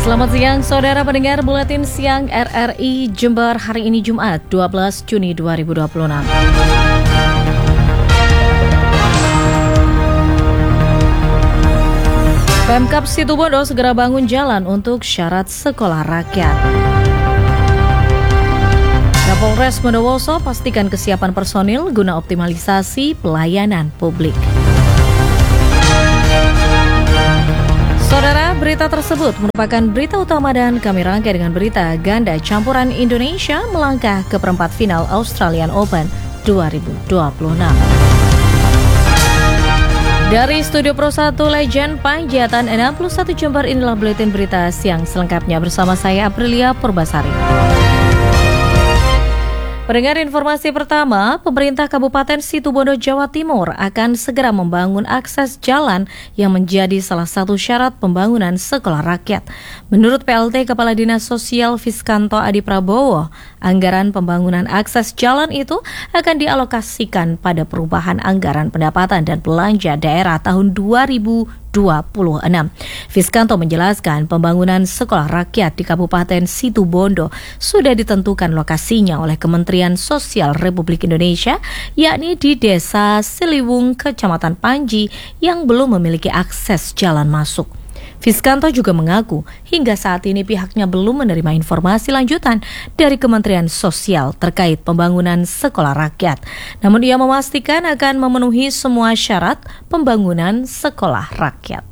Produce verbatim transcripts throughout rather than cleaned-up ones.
Selamat siang, saudara pendengar Buletin Siang R R I Jember hari ini Jumat dua belas Juni dua ribu dua puluh enam. Pemkab Situbondo segera bangun jalan untuk syarat sekolah rakyat. Kapolres Bondowoso pastikan kesiapan personil guna optimalisasi pelayanan publik. Saudara, berita tersebut merupakan berita utama dan kami rangkai dengan berita ganda campuran Indonesia melangkah ke perempat final Australian Open dua ribu dua puluh enam. Dari Studio Pro satu Legend Panjatan enam puluh satu Jember, inilah buletin berita siang selengkapnya bersama saya Aprilia Purbasari. Pendengar, informasi pertama, pemerintah Kabupaten Situbondo, Jawa Timur akan segera membangun akses jalan yang menjadi salah satu syarat pembangunan sekolah rakyat. Menurut P L T Kepala Dinas Sosial Fiskanto Adi Prabowo, anggaran pembangunan akses jalan itu akan dialokasikan pada perubahan anggaran pendapatan dan belanja daerah tahun dua ribu dua puluh enam. Fiskanto menjelaskan pembangunan sekolah rakyat di Kabupaten Situbondo sudah ditentukan lokasinya oleh Kementerian Sosial Republik Indonesia, yakni di Desa Siliwung, Kecamatan Panji yang belum memiliki akses jalan masuk. Fiskanto juga mengaku hingga saat ini pihaknya belum menerima informasi lanjutan dari Kementerian Sosial terkait pembangunan sekolah rakyat. Namun ia memastikan akan memenuhi semua syarat pembangunan sekolah rakyat.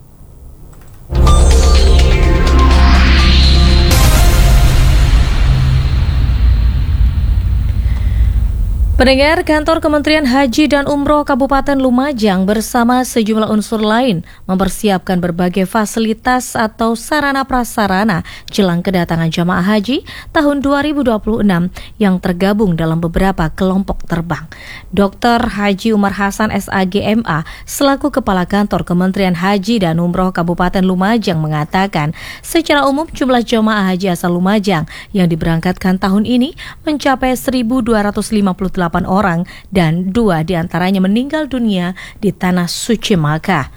Pendengar, kantor Kementerian Haji dan Umroh Kabupaten Lumajang bersama sejumlah unsur lain mempersiapkan berbagai fasilitas atau sarana prasarana jelang kedatangan jamaah haji tahun dua ribu dua puluh enam yang tergabung dalam beberapa kelompok terbang. Doktor Haji Umar Hasan S A G M A selaku Kepala Kantor Kementerian Haji dan Umroh Kabupaten Lumajang mengatakan secara umum jumlah jamaah haji asal Lumajang yang diberangkatkan tahun ini mencapai seribu dua ratus lima puluh delapan orang dan dua diantaranya meninggal dunia di Tanah Suci Makkah.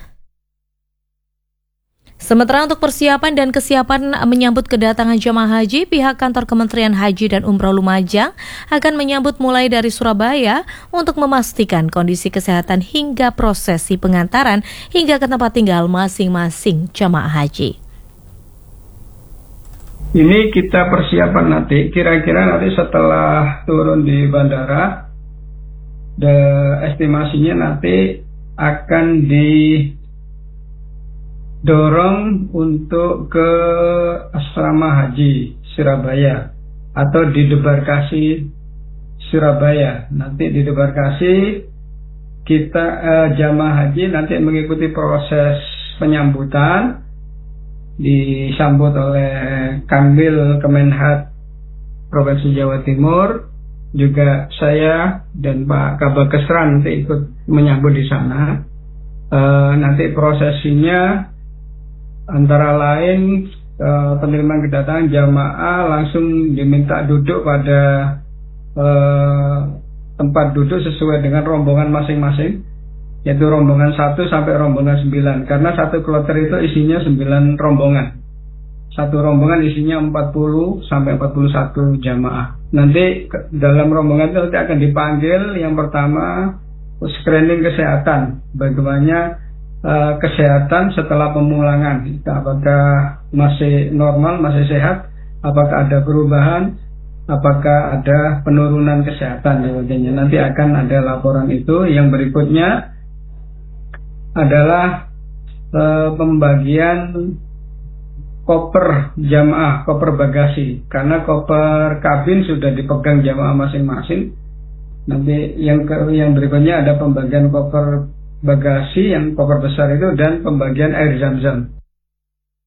Sementara untuk persiapan dan kesiapan menyambut kedatangan jamaah haji, pihak kantor Kementerian Haji dan Umroh Lumajang akan menyambut mulai dari Surabaya untuk memastikan kondisi kesehatan hingga prosesi pengantaran hingga ke tempat tinggal masing-masing jamaah haji. Ini kita persiapan nanti, kira-kira nanti setelah turun di bandara, de, estimasinya nanti akan didorong untuk ke asrama haji Surabaya atau di debarkasi Surabaya. Nanti di debarkasi kita eh, jamaah haji nanti mengikuti proses penyambutan, disambut oleh Kanwil Kemenhad Provinsi Jawa Timur, juga saya dan Pak Kabakesran nanti ikut menyambut di sana. E, nanti prosesinya antara lain e, penerimaan kedatangan jamaah langsung diminta duduk pada e, tempat duduk sesuai dengan rombongan masing-masing, yaitu rombongan satu sampai rombongan sembilan, karena satu kloter itu isinya sembilan rombongan. Satu rombongan isinya empat puluh sampai empat puluh satu jamaah. Nanti dalam rombongan itu nanti akan dipanggil yang pertama screening kesehatan. Bagaimana uh, kesehatan setelah pemulangan. Apakah masih normal, masih sehat, apakah ada perubahan, apakah ada penurunan kesehatan. Nanti akan ada laporan itu. Yang berikutnya adalah e, pembagian koper jamaah, koper bagasi, karena koper kabin sudah dipegang jamaah masing-masing. Nanti yang ke, yang berikutnya ada pembagian koper bagasi yang koper besar itu dan pembagian air zam-zam.